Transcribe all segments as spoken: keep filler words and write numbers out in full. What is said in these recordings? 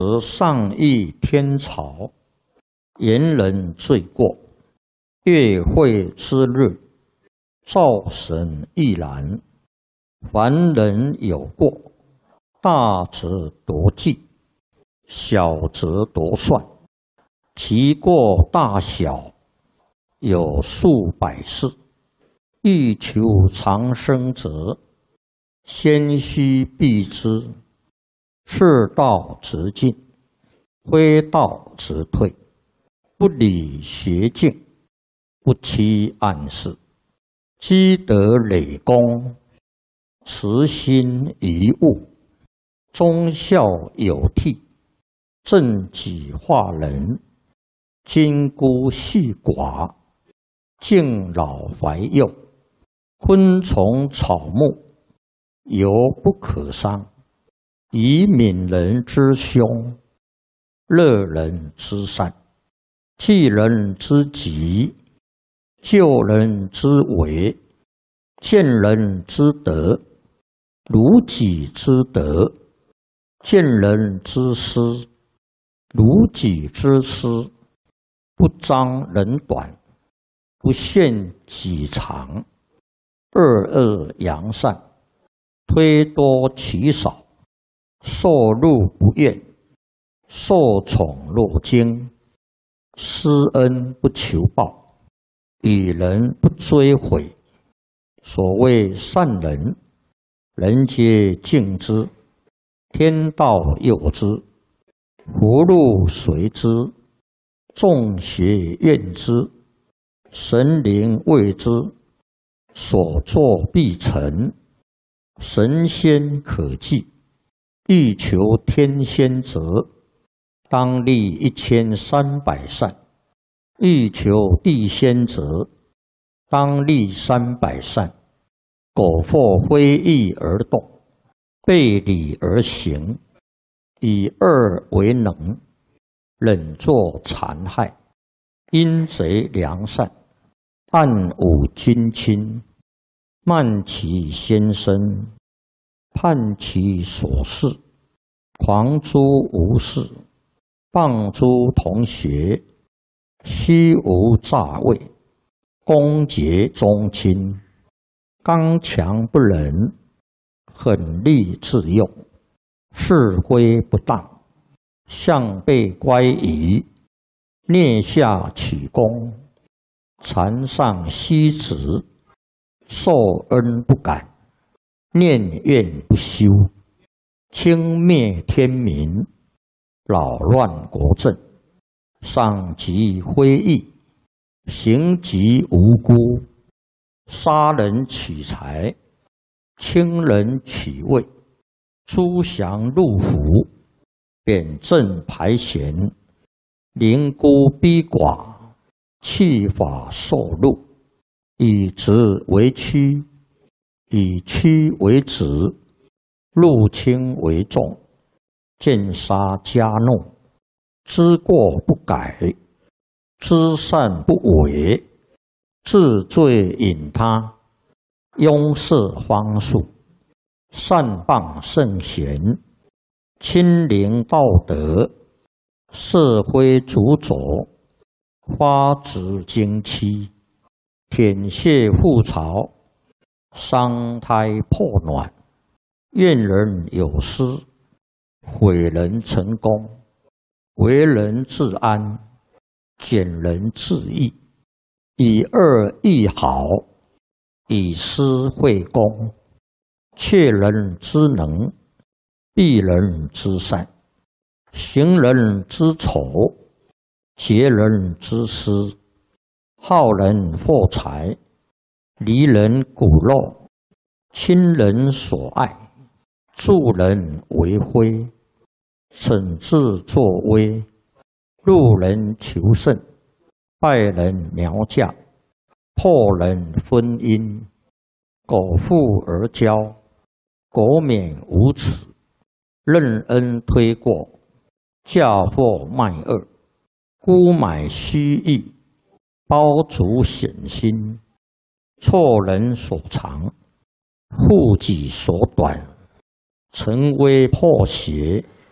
而上益天朝，言人罪过。月会之日，灶神亦然。凡人有过，大则夺计，小则夺算。其过大小，有数百世。欲求长生者，先须避之。是道直进，非道直退。不理邪径，不欺暗室。积德累功，慈心遗物。忠孝有悌，正己化人。金孤细寡，敬老怀幼。昆虫草木，犹不可伤。以悯人之凶，乐人之善。济人之急，救人之危。见人之德，如己之德；见人之失，如己之失。不彰人短，不限己长。恶恶扬善，推多其少。受禄不怨，受宠若惊。施恩不求报，与人不追悔。所谓善人，人皆敬之，天道佑之，福禄随之，众邪怨之，神灵畏之。所作必成，神仙可祭。欲求天仙者，当立一千三百善；欲求地仙者，当立三百善。苟或非义而动，背礼而行，以恶为能，忍作残害，阴贼良善，暗侮君亲，慢其先生，叛其所事，狂诸无事，谤诸同学，虚无诈伪，攻讦宗亲，刚强不仁，狠戾自用，是非不当，向背乖疑，蹑下取功，残上息止，受恩不感，念怨不休，轻蔑天民，扰乱国政，伤及非义，行及无辜，杀人取财，轻人取位，诛降入府，贬正排贤，凌孤逼寡，弃法受禄，以直为曲，以曲为直，入轻为重，见杀加怒，知过不改，知善不为，治罪引他，庸事方术，善谤圣贤，亲临道德，社会主佐，花枝经期，舔血覆巢，伤胎破卵，怨人有失，毁人成功，为人自安，减人自益，以恶易好，以私会公，窃人之能，避人之善，行人之丑，劫人之私，好人获财，离人骨肉，亲人所爱，助人为非，惩治作威，入人求胜，败人苗嫁，破人婚姻，苟富而骄，苟免无耻，任恩推过，嫁祸卖恶，沽买虚意，包足险心，错人所长，护己所短，成危破邪，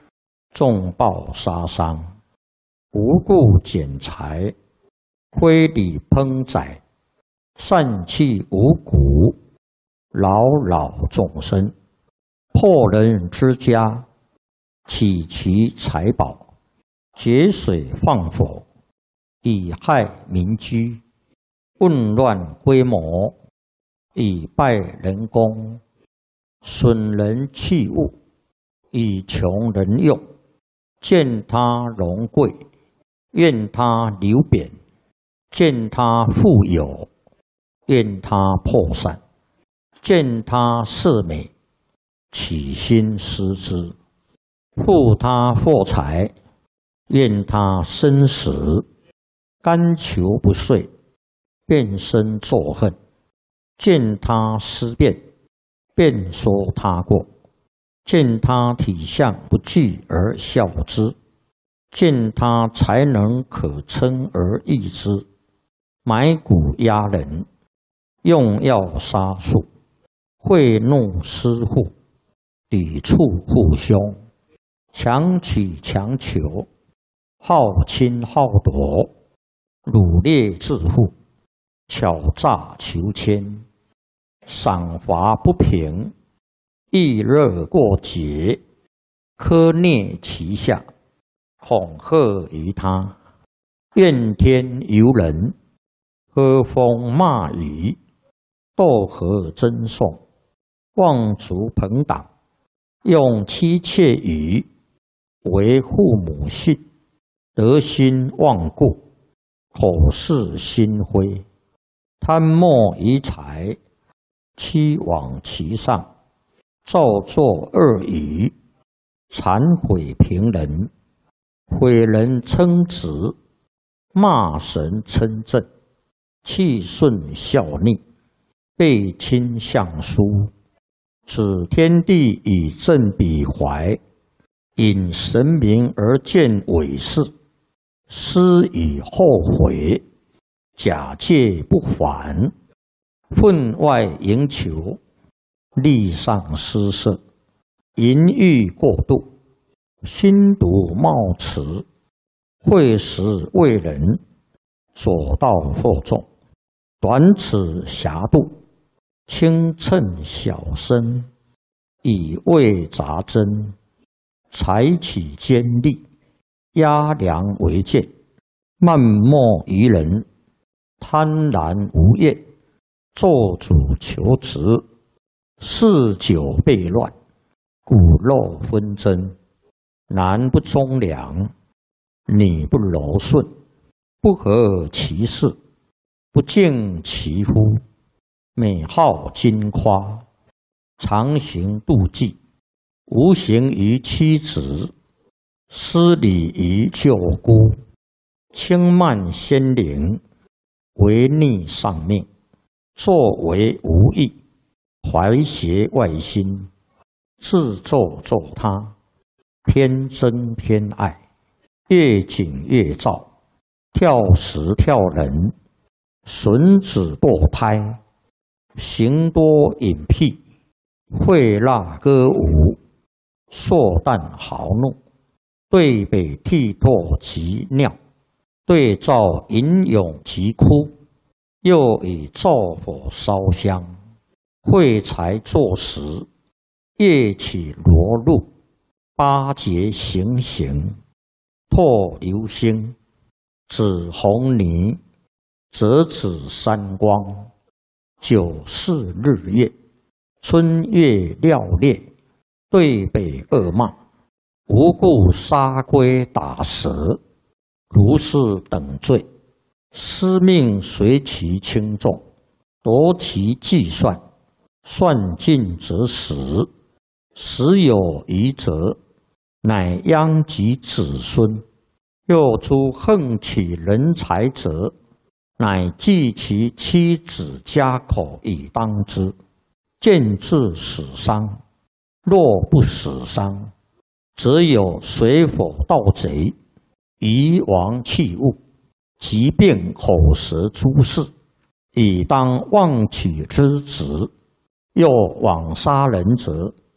纵暴杀伤，无故剪裁，非礼烹宰，散弃五谷，扰扰众生，破人之家，起其财宝，劫水放火，以害民居，混乱规模，以败人功，损人器物，以穷人用，见他荣贵，愿他流贬，见他富有，愿他破散，见他色美，起心思之，复他获财，愿他生死，甘求不遂，便生作恨，见他思变，便说他过，见他体相不具而笑之，见他才能可称而异之，埋骨压人，用药杀术，贿弄私户，抵触父兄，强取强求，好侵好夺，掳掠致富，巧诈求签，赏罚不平，易热过节，苛虐其下，恐吓于他，怨天尤人，喝风骂雨，斗和争讼，妄族朋党，用妻妾语，为父母训，德心忘故，口是心非，贪墨于财，欺罔其上，造作恶语，谄毁平人，毁人称职，骂神称正，气顺效逆，背亲相疏，指天地以正彼怀，引神明而见伪事，思以后悔，假借不还，分外营求，力上失色，淫欲过度，心毒冒迟，会时为人，左道惑众，短尺狭度，轻称小身，以为杂针，采取尖利，压梁为剑，漫莫于人，贪婪无厌，做主求职，嗜酒悖乱，骨肉纷争，男不忠良，女不柔顺，不合其事，不敬其夫，美好矜夸，常行妒忌，无形于妻子，失礼于舅姑，轻慢先灵，违逆上命，作为无益，怀邪外心，自咒咒他，偏憎偏爱，越紧越躁，跳时跳人，损子堕胎，行多隐僻，会蜡歌舞，硕诞豪怒，对北涕唾及尿，对照吟咏及哭，又以灶火烧香，会财作食，夜起罗露，八节行刑，唾流星，指红泥，折指三光，九四日月，春月料裂，对北恶骂，无故杀龟打蛇，如是等罪，司命随其轻重，夺其计算，算尽则死，死有余则，乃殃及子孙。又诸横取人财者，乃计其妻子家口以当之，见至死伤。若不死伤，则有水火盗贼，遗亡器物，疾病口舌诸事，以当妄取之职。又枉杀人者，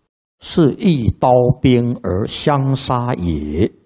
是一刀兵而相杀也。